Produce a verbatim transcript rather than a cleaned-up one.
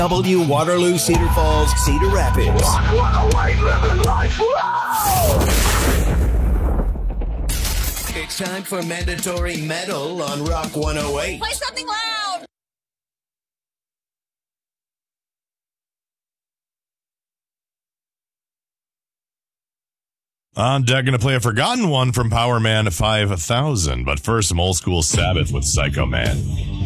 W Waterloo, Cedar Falls, Cedar Rapids. It's time for mandatory metal on Rock one oh eight. Play something loud! On deck, going to play a forgotten one from Power Man five thousand. But first, some old school Sabbath with Psycho Man.